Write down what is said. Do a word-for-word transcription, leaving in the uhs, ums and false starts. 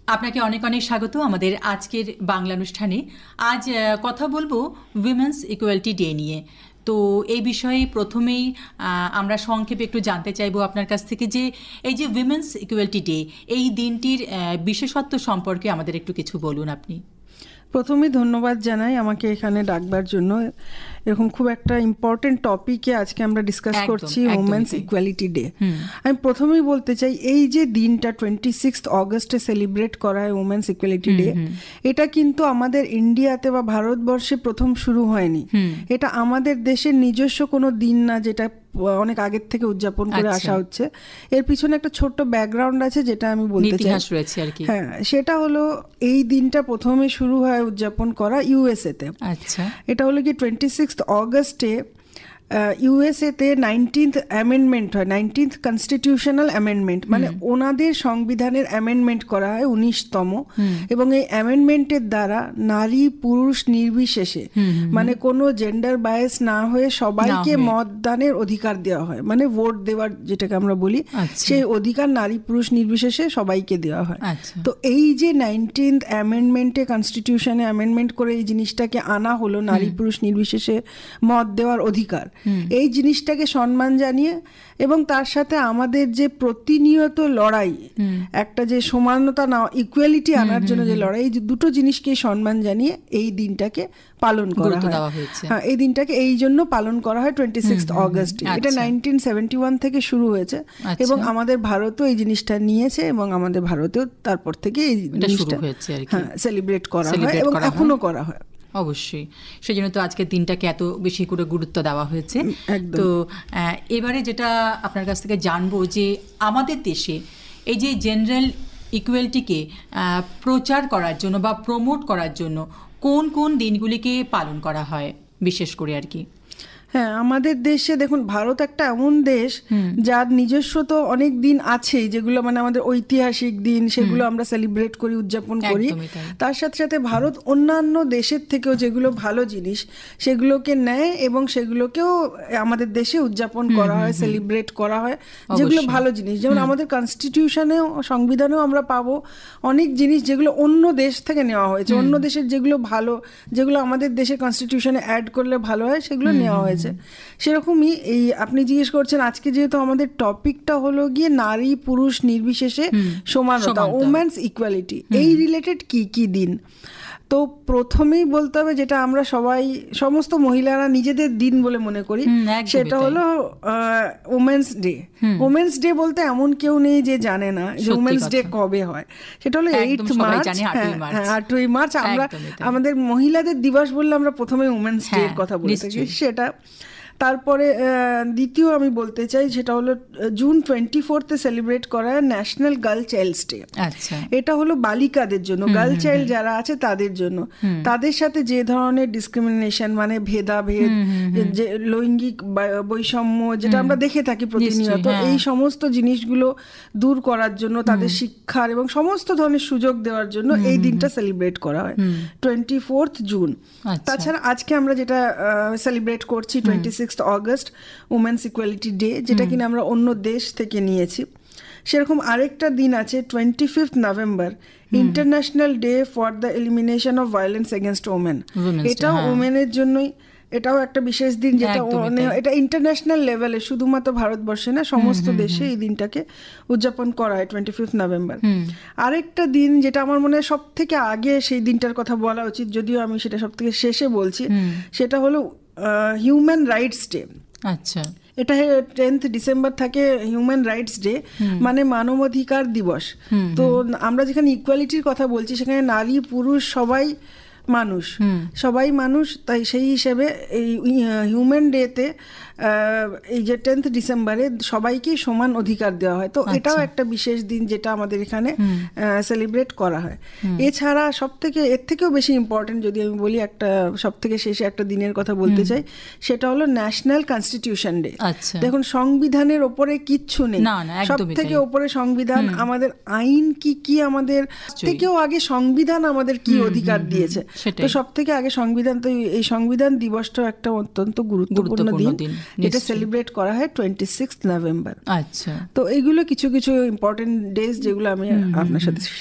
আপনাকে অনেক অনেক স্বাগত আমাদের আজকের বাংলা অনুষ্ঠানে। আজ কথা বলবো উইমেন্স ইকুয়ালিটি ডে নিয়ে। তো এই বিষয়ে প্রথমেই আমরা সংক্ষেপে একটু জানতে চাইবো আপনার কাছ থেকে যে এই যে উইমেন্স ইকুয়ালিটি ডে, এই দিনটির বিশেষত্ব সম্পর্কে আমাদের একটু কিছু বলুন আপনি। প্রথমেই ধন্যবাদ জানাই আমাকে এখানে ডাকবার জন্য। এরকম খুব একটা ইম্পর্টেন্ট টপিকে আজকে আমরা ডিসকাস করছি, উইমেন্স ইকুয়ালিটি ডে। আমি প্রথমেই বলতে চাই, এই যে দিনটা টোয়েন্টি সিক্সথ অগস্টে সেলিব্রেট করা হয় উইমেন্স ইকুয়ালিটি ডে, এটা কিন্তু আমাদের ইন্ডিয়াতে বা ভারতবর্ষে প্রথম শুরু হয়নি। এটা আমাদের দেশের নিজস্ব কোনো দিন না, যেটা অনেক আগের থেকে উদযাপন করে আসা হচ্ছে। এর পিছনে একটা ছোট্ট ব্যাকগ্রাউন্ড আছে যেটা আমি বলতে চাই। হ্যাঁ, সেটা হলো এই দিনটা প্রথমে শুরু হয় উদযাপন করা ইউএসএ তে। আচ্ছা, এটা হলো কি টোয়েন্টি সিক্সথ অগস্টে ইউএসএতে নাইনটিন্থ অ্যামেন্ডমেন্ট হয়, নাইনটিন্থ কনস্টিটিউশনাল অ্যামেন্ডমেন্ট, মানে ওনাদের সংবিধানের অ্যামেন্ডমেন্ট করা হয় উনিশতম। এবং এই অ্যামেন্ডমেন্টের দ্বারা নারী পুরুষ নির্বিশেষে, মানে কোনো জেন্ডার বায়াস না হয়ে সবাইকে মতদানের অধিকার দেওয়া হয়, মানে ভোট দেওয়ার যেটাকে আমরা বলি, সেই অধিকার নারী পুরুষ নির্বিশেষে সবাইকে দেওয়া হয়। তো এই যে নাইনটিন্থ অ্যামেন্ডমেন্টে কনস্টিটিউশনে অ্যামেন্ডমেন্ট করে এই জিনিসটাকে আনা হলো, নারী পুরুষ নির্বিশেষে মত দেওয়ার অধিকার, এই জিনিসটাকে সম্মান জানিয়ে এবং তার সাথে আমাদের যে প্রতিনিয়ত লড়াই, একটা যে সমানতা না, ইকুয়ালিটি আনার জন্য যে লড়াই, এই দুটো জিনিসকে সম্মান জানিয়ে এই দিনটাকে পালন করা হয়। হ্যাঁ, এই দিনটাকে এই জন্য পালন করা হয় টোয়েন্টি সিক্সথ অগস্ট। এটা নাইনটিন সেভেন্টি ওয়ান থেকে শুরু হয়েছে এবং আমাদের ভারতও এই জিনিসটা নিয়েছে এবং আমাদের ভারতেও তারপর থেকে এই জিনিসটা সেলিব্রেট করা হয় এবং এখনো করা হয়। অবশ্যই, সেই জন্য তো আজকের দিনটাকে এত বেশি করে গুরুত্ব দেওয়া হয়েছে। তো এবারে যেটা আপনার কাছ থেকে জানবো যে আমাদের দেশে এই যে জেনারেল ইকুয়ালিটিকে প্রচার করার জন্য বা প্রমোট করার জন্য কোন কোন দিনগুলিকে পালন করা হয় বিশেষ করে আর কি? হ্যাঁ, আমাদের দেশে দেখুন, ভারত একটা এমন দেশ যার নিজস্ব তো অনেক দিন আছে, যেগুলো মানে আমাদের ঐতিহাসিক দিন, সেগুলো আমরা সেলিব্রেট করি, উদযাপন করি। তার সাথে সাথে ভারত অন্যান্য দেশের থেকেও যেগুলো ভালো জিনিস সেগুলোকে নেয় এবং সেগুলোকেও আমাদের দেশে উদযাপন করা হয়, সেলিব্রেট করা হয়, যেগুলো ভালো জিনিস। যেমন আমাদের কনস্টিটিউশনেও, সংবিধানেও আমরা পাবো অনেক জিনিস যেগুলো অন্য দেশ থেকে নেওয়া হয়েছে। অন্য দেশের যেগুলো ভালো, যেগুলো আমাদের দেশের কনস্টিটিউশনে অ্যাড করলে ভালো হয়, সেগুলো নেওয়া হয়েছে। সেরকমই এই আপনি জিজ্ঞেস করছেন, আজকে যেহেতু আমাদের টপিকটা হলো গিয়ে নারী পুরুষ নির্বিশেষে সমানতা, উইমেন্স ইকুয়ালিটি, এই রিলেটেড কি কি দিন, তো প্রথমেই বলতে হবে যেটা আমরা সবাই, সমস্ত মহিলারা নিজেদের দিন বলে মনে করি, সেটা হলো উমেন্স ডে। উমেন্স ডে বলতে এমন কেউ নেই যে জানে না যে উমেন্স ডে কবে হয়। সেটা হলো এইট মার্চ। হ্যাঁ, আটই মার্চ। আমরা আমাদের মহিলাদের দিবস বললে আমরা প্রথমে উমেন্স ডে এর কথা বলে থাকি, সেটা। তারপরে দ্বিতীয় আমি বলতে চাই, সেটা হলো জুন টোয়েন্টি ফোর্থে সেলিব্রেট করা হয় ন্যাশনাল গার্ল চাইল্ডস ডে। এটা হলো বালিকাদের জন্য, গার্ল চাইল্ড যারা আছে তাদের জন্য। তাদের সাথে যে ধরনের ডিসক্রিমিনেশন, মানে ভেদাভেদ, যে লৈঙ্গিক বৈষম্য যেটা আমরা দেখে থাকি প্রতিনিয়ত, এই সমস্ত জিনিসগুলো দূর করার জন্য, তাদের শিক্ষার এবং সমস্ত ধরনের সুযোগ দেওয়ার জন্য এই দিনটা সেলিব্রেট করা হয় টোয়েন্টি ফোর্থ জুন। তাছাড়া আজকে আমরা যেটা সেলিব্রেট করছি twenty sixth August, women's equality day, যেটা কিনা আমরা অন্য দেশ থেকে নিয়েছি, সেরকম আরেকটা দিন আছে twenty fifth November, international day for the elimination of violence against women. এটাও ওমেনের জন্যই, এটাও একটা বিশেষ দিন, যেটা এটা ইন্টারন্যাশনাল লেভেলে, শুধুমাত্র ভারতবর্ষে না, সমস্ত দেশে এই দিনটাকে উদযাপন করা হয় টোয়েন্টি ফিফথ নভেম্বর। আরেকটা দিন যেটা আমার মনে হয় সব থেকে আগে সেই দিনটার কথা বলা উচিত, যদিও আমি সেটা সব থেকে শেষে বলছি, সেটা হলো হিউম্যান রাইটস ডে। আচ্ছা, এটা টেন্থ ডিসেম্বর থাকে হিউম্যান রাইটস ডে, মানে মানবাধিকার দিবস। তো আমরা যেখানে ইকুয়ালিটির কথা বলছি, সেখানে নারী পুরুষ সবাই মানুষ, সবাই মানুষ। তাই সেই হিসেবে এই হিউম্যান ডেতে এই যে টেন্থ ডিসেম্বরে সবাইকেই সমান অধিকার দেওয়া হয়। তো এটাও একটা বিশেষ দিন যেটা আমাদের এখানে সেলিব্রেট করা হয়। এছাড়া সব থেকে, এর থেকেও বেশি ইম্পর্টেন্ট যদি আমি বলি, একটা সব থেকে শেষে একটা দিনের কথা বলতে চাই, সেটা হলো ন্যাশনাল কনস্টিটিউশন ডে। দেখুন, সংবিধানের ওপরে কিচ্ছু নেই, সব থেকে ওপরে সংবিধান। আমাদের আইন কি কি, আমাদের থেকেও আগে সংবিধান আমাদের কি অধিকার দিয়েছে, তো সব থেকে আগে সংবিধান। তো এই সংবিধান দিবসটা একটা অত্যন্ত গুরুত্বপূর্ণ দিন, এটা সেলিব্রেট করা হয় টোয়েন্টি সিক্সথ নভেম্বর। আচ্ছা, তো এইগুলো কিছু কিছু ইম্পর্টেন্ট ডেজ যেগুলো আমি আপনার সাথে